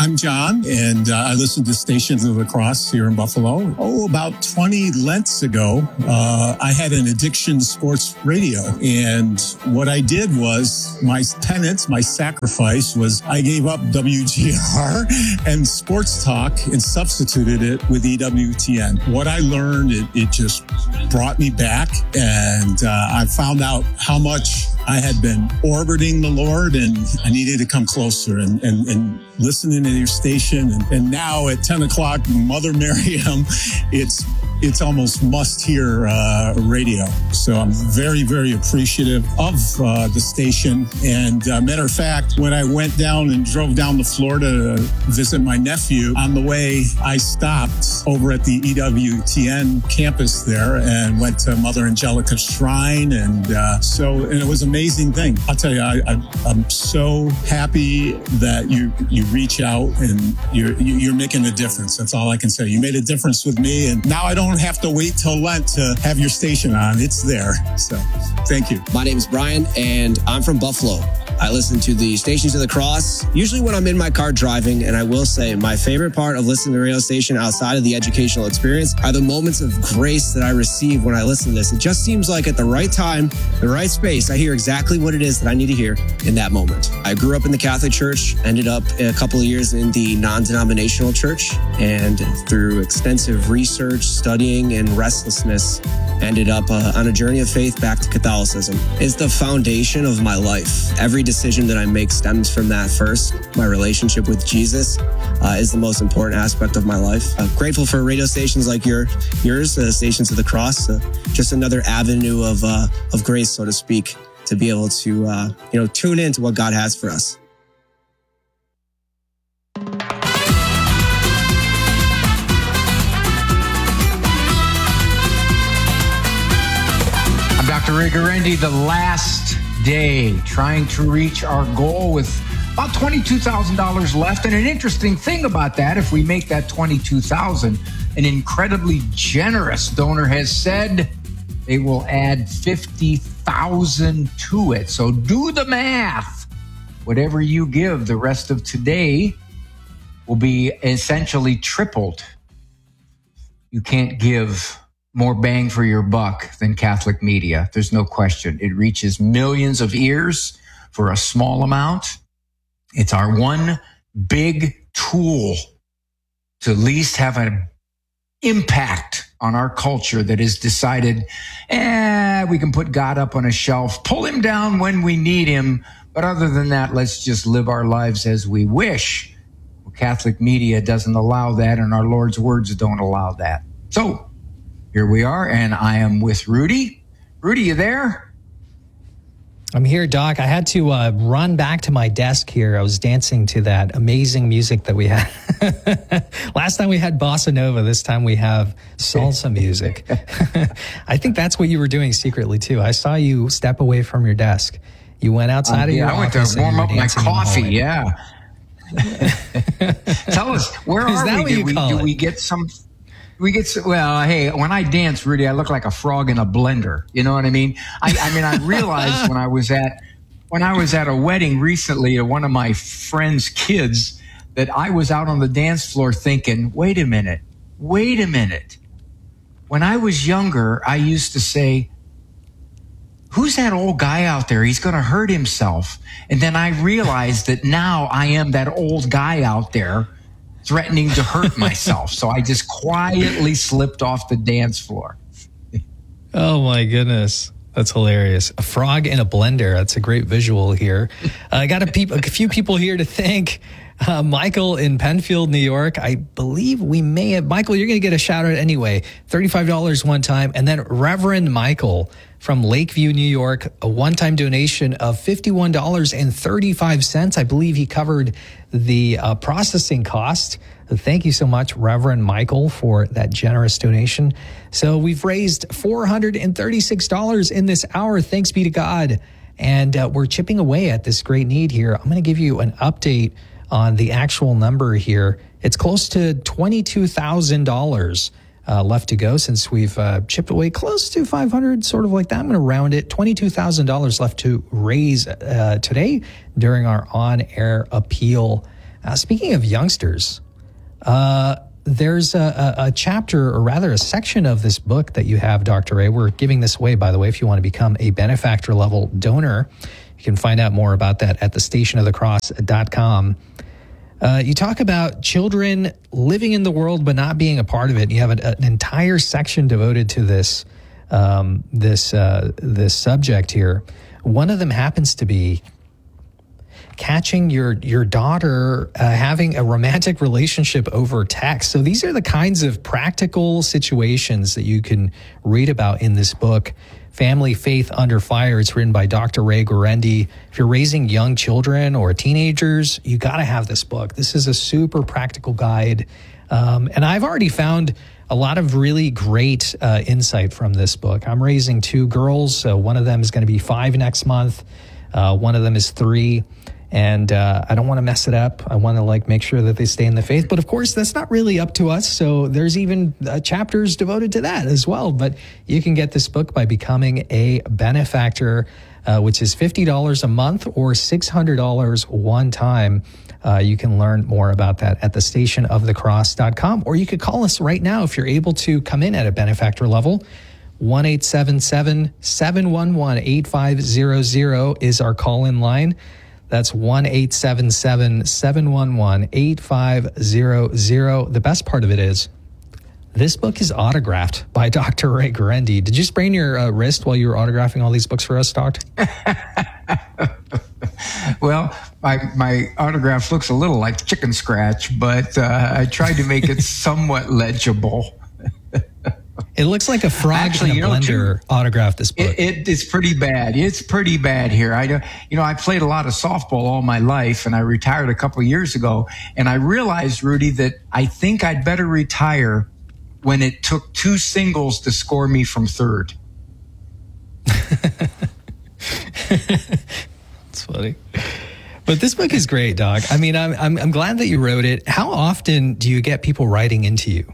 I'm John, and I listen to Stations of the Cross here in Buffalo. About 20 Lents ago, I had an addiction to sports radio. And what I did was, my penance, my sacrifice was I gave up WGR and sports talk and substituted it with EWTN. What I learned, it just brought me back, and I found out how much I had been orbiting the Lord, and I needed to come closer and listening to your station. And now at 10 o'clock, Mother Miriam, it's almost must-hear radio. So I'm very, very appreciative of the station. And matter of fact, when I went down and drove down to Florida to visit my nephew, on the way, I stopped over at the EWTN campus there and went to Mother Angelica's shrine. And it was an amazing thing. I'll tell you, I'm so happy that you reach out and you're making a difference. That's all I can say. You made a difference with me, and now I don't have to wait till Lent to have your station on. It's there. So thank you. My name is Brian, and I'm from Buffalo. I listen to the Stations of the Cross, usually when I'm in my car driving, and I will say my favorite part of listening to the radio station outside of the educational experience are the moments of grace that I receive when I listen to this. It just seems like at the right time, the right space, I hear exactly what it is that I need to hear in that moment. I grew up in the Catholic Church, ended up a couple of years in the non-denominational church, and through extensive research, studying, and restlessness, ended up on a journey of faith back to Catholicism. It's the foundation of my life. Every decision that I make stems from that first. My relationship with Jesus is the most important aspect of my life. I'm grateful for radio stations like yours, Stations of the Cross, just another avenue of grace, so to speak, to be able to tune into what God has for us. I'm Dr. Ray Guarendi, the last day trying to reach our goal with about $22,000 left. And an interesting thing about that, if we make that $22,000, an incredibly generous donor has said they will add $50,000 to it. So do the math. Whatever you give the rest of today will be essentially tripled. You can't give more bang for your buck than Catholic media. There's no question. It reaches millions of ears for a small amount. It's our one big tool to at least have an impact on our culture that has decided, we can put God up on a shelf, pull him down when we need him. But other than that, let's just live our lives as we wish. Well, Catholic media doesn't allow that, and our Lord's words don't allow that. So, here we are, and I am with Rudy. Rudy, you there? I'm here, Doc. I had to run back to my desk here. I was dancing to that amazing music that we had. Last time we had bossa nova. This time we have salsa music. I think that's what you were doing secretly, too. I saw you step away from your desk. You went outside of your office. I went to warm up my coffee, yeah. Tell us, where are we? Do we get some... hey, when I dance, Rudy, I look like a frog in a blender. You know what I mean? I realized when I was at a wedding recently of one of my friend's kids that I was out on the dance floor thinking, wait a minute. When I was younger, I used to say, who's that old guy out there? He's going to hurt himself. And then I realized that now I am that old guy out there threatening to hurt myself. So I just quietly slipped off the dance floor. Oh, my goodness. That's hilarious. A frog in a blender. That's a great visual here. I got a few people here to thank. Michael in Penfield, New York. I believe we may have... Michael, you're going to get a shout out anyway. $35 one time. And then Reverend Michael from Lakeview, New York, a one-time donation of $51.35. I believe he covered the processing cost. Thank you so much, Reverend Michael, for that generous donation. So we've raised $436 in this hour. Thanks be to God. And we're chipping away at this great need here. I'm going to give you an update on the actual number here. It's close to $22,000 left to go since we've chipped away close to 500, sort of like that. I'm going to round it. $22,000 left to raise today during our on-air appeal. Speaking of youngsters, there's a chapter, or rather a section of this book that you have, Dr. Ray. We're giving this away, by the way, if you want to become a benefactor level donor. You can find out more about that at thestationofthecross.com. You talk about children living in the world but not being a part of it. You have an entire section devoted to this this subject here. One of them happens to be catching your daughter having a romantic relationship over text. So these are the kinds of practical situations that you can read about in this book, Family Faith Under Fire. It's written by Dr. Ray Guarendi. If you're raising young children or teenagers, you got to have this book. This is a super practical guide. And I've already found a lot of really great insight from this book. I'm raising 2 girls. So one of them is going to be 5 next month. One of them is 3. And I don't want to mess it up. I want to make sure that they stay in the faith. But of course, that's not really up to us. So there's even chapters devoted to that as well. But you can get this book by becoming a benefactor, which is $50 a month or $600 one time. You can learn more about that at thestationofthecross.com. Or you could call us right now if you're able to come in at a benefactor level. 1-877-711-8500 is our call-in line. That's 1-877-711-8500. The best part of it is this book is autographed by Dr. Ray Guarendi. Did you sprain your wrist while you were autographing all these books for us, Doc? Well, my autograph looks a little like chicken scratch, but I tried to make it somewhat legible. It looks like a frog in a blender autographed this book. It's pretty bad. It's pretty bad here. I played a lot of softball all my life, and I retired a couple of years ago. And I realized, Rudy, that I think I'd better retire when it took 2 singles to score me from third. That's funny. But this book is great, Doc. I mean, I'm glad that you wrote it. How often do you get people writing into you?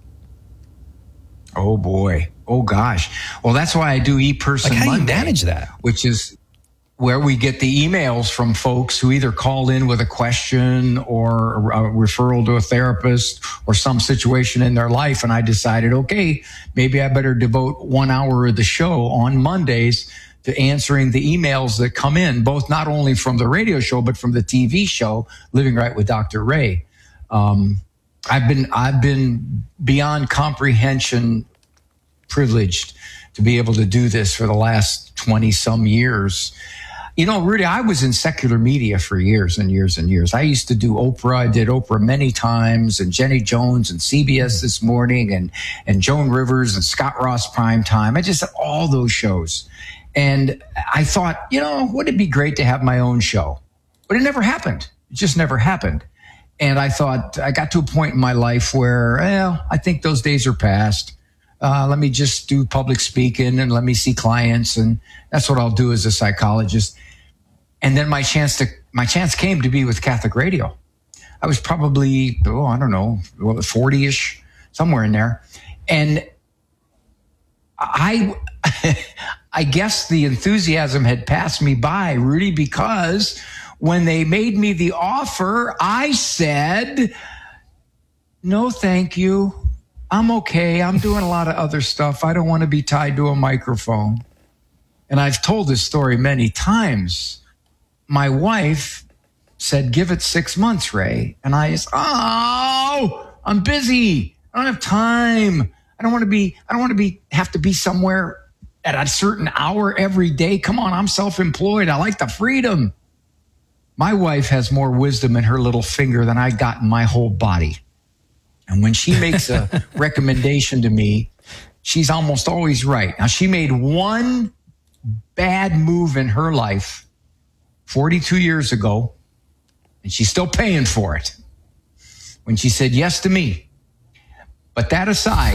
Oh boy. Oh gosh. Well, that's why I do ePerson Monday. How do you manage that? Which is where we get the emails from folks who either called in with a question or a referral to a therapist or some situation in their life. And I decided, okay, maybe I better devote 1 hour of the show on Mondays to answering the emails that come in, both not only from the radio show, but from the TV show, Living Right with Dr. Ray. I've been beyond comprehension privileged to be able to do this for the last 20 some years. You know, Rudy, I was in secular media for years and years and years. I used to do Oprah. I did Oprah many times, and Jenny Jones and CBS This Morning and Joan Rivers and Scott Ross Primetime. I just did all those shows. And I thought, wouldn't it be great to have my own show? But it never happened. It just never happened. And I thought, I got to a point in my life where, I think those days are past. Let me just do public speaking and let me see clients. And that's what I'll do as a psychologist. And then my chance came to be with Catholic Radio. I was probably, 40-ish, somewhere in there. And I guess the enthusiasm had passed me by, Rudy, because when they made me the offer, I said, no, thank you. I'm okay. I'm doing a lot of other stuff. I don't want to be tied to a microphone. And I've told this story many times. My wife said, give it 6 months, Ray. And I just, I'm busy. I don't have time. I don't want to have to be somewhere at a certain hour every day. Come on, I'm self-employed. I like the freedom. My wife has more wisdom in her little finger than I got in my whole body. And when she makes a recommendation to me, she's almost always right. Now, she made one bad move in her life 42 years ago, and she's still paying for it when she said yes to me. But that aside,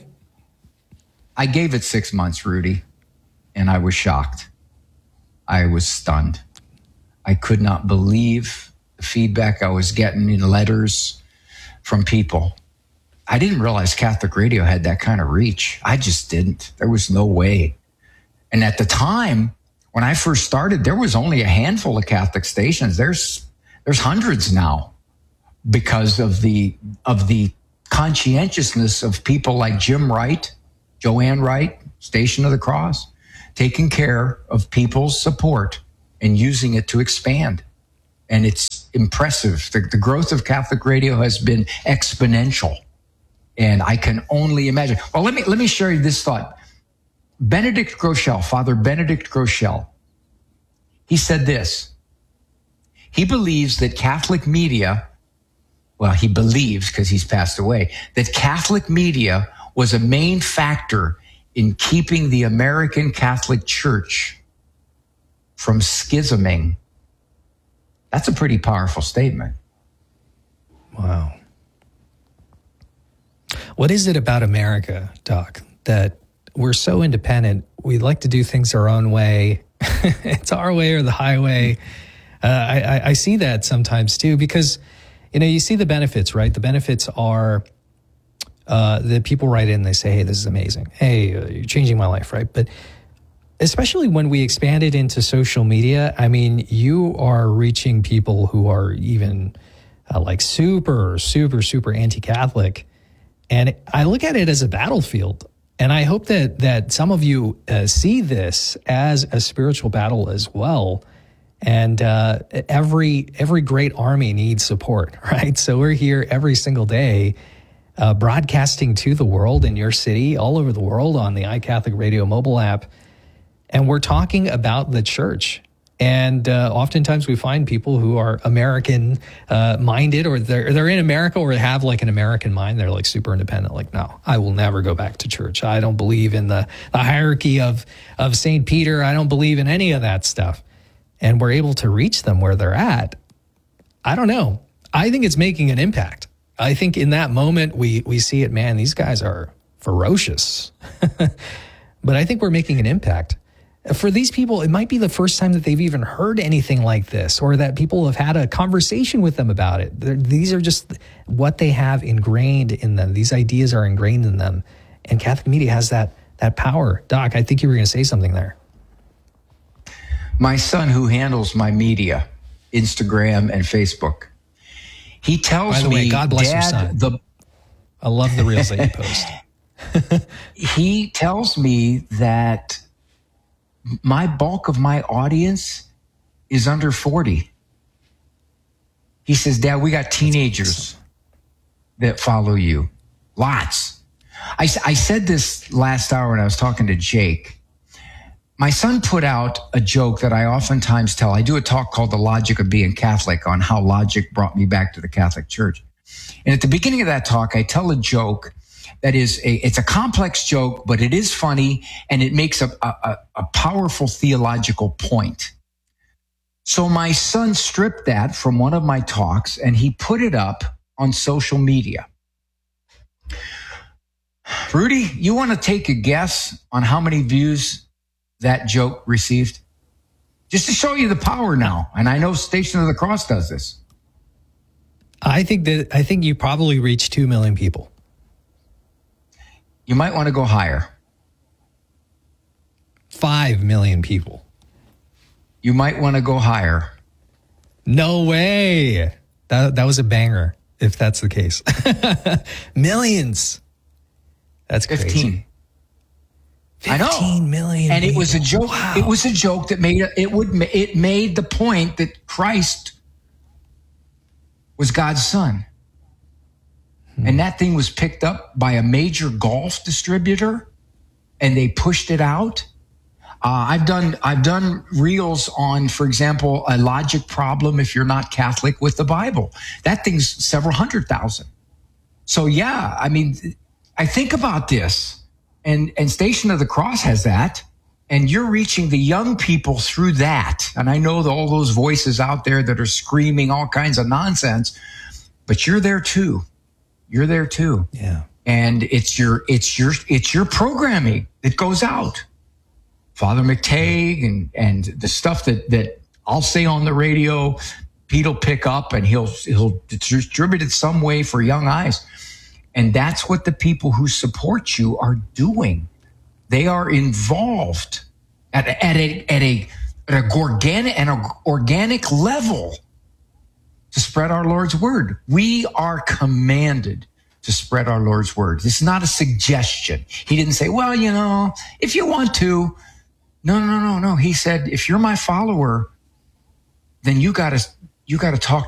I gave it 6 months, Rudy, and I was shocked. I was stunned. I could not believe the feedback I was getting in letters from people. I didn't realize Catholic Radio had that kind of reach. I just didn't. There was no way. And at the time, when I first started, there was only a handful of Catholic stations. There's hundreds now. because of the conscientiousness of people like Jim Wright, Joanne Wright, Station of the Cross, taking care of people's support and using it to expand. And it's impressive. The growth of Catholic radio has been exponential. And I can only imagine. Well, let me share you this thought. Benedict Groeschel, Father Benedict Groeschel, he said this. He believes that Catholic media, well, he believes because he's passed away, that Catholic media was a main factor in keeping the American Catholic Church from schisming. That's a pretty powerful statement. Wow. What is it about America, Doc, that we're so independent? We like to do things our own way. It's our way or the highway. I see that sometimes too, because, you see the benefits, right? The benefits are that people write in, they say, hey, this is amazing. Hey, you're changing my life, right? But especially when we expand it into social media, I mean, you are reaching people who are even like super, super, super anti-Catholic. And I look at it as a battlefield. And I hope that some of you see this as a spiritual battle as well. And every great army needs support, right? So we're here every single day broadcasting to the world in your city, all over the world on the iCatholic Radio mobile app. And we're talking about the church. And oftentimes we find people who are American minded, or they're in America or have like an American mind. They're like super independent. Like, no, I will never go back to church. I don't believe in the hierarchy of St. Peter. I don't believe in any of that stuff. And we're able to reach them where they're at. I don't know. I think it's making an impact. I think in that moment we see it, man, these guys are ferocious. But I think we're making an impact. For these people, it might be the first time that they've even heard anything like this, or that people have had a conversation with them about it. These are just what they have ingrained in them. These ideas are ingrained in them. And Catholic media has that power. Doc, I think you were going to say something there. My son, who handles my media, Instagram and Facebook, he tells By the me, way, God bless your Dad, son. I love the reels that you post. He tells me that my bulk of my audience is under 40. He says, Dad, we got teenagers that follow you. Lots. I said this last hour when I was talking to Jake. My son put out a joke that I oftentimes tell. I do a talk called The Logic of Being Catholic, on how logic brought me back to the Catholic Church. And at the beginning of that talk, I tell a joke that it's a complex joke, but it is funny, and it makes a powerful theological point. So my son stripped that from one of my talks, and he put it up on social media. Rudy, you want to take a guess on how many views that joke received? Just to show you the power now. And I know Station of the Cross does this. I think you probably reached 2 million people. You might want to go higher. 5 million people. You might want to go higher. No way. That was a banger, if that's the case. Millions. That's crazy. 15. I know. 15 million. And people. It was a joke. Wow. It was a joke that it made the point that Christ was God's son. And that thing was picked up by a major golf distributor, and they pushed it out. I've done reels on, for example, a logic problem if you're not Catholic with the Bible. That thing's several 100,000. So yeah, I mean, I think about this, and Station of the Cross has that, and you're reaching the young people through that. And I know all those voices out there that are screaming all kinds of nonsense, but you're there too. You're there too. Yeah. And it's your programming that goes out. Father McTagg and the stuff that I'll say on the radio, Pete'll pick up and he'll distribute it some way for young eyes. And that's what the people who support you are doing. They are involved at an organic level to spread our Lord's word. We are commanded to spread our Lord's word. This is not a suggestion. He didn't say, well, if you want to. No. He said, if you're my follower, then you got to talk